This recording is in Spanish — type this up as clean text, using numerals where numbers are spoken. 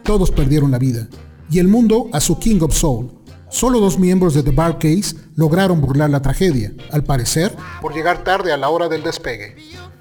todos perdieron la vida, y el mundo a su King of Soul. Solo 2 miembros de The Bar-Kays lograron burlar la tragedia, al parecer, por llegar tarde a la hora del despegue.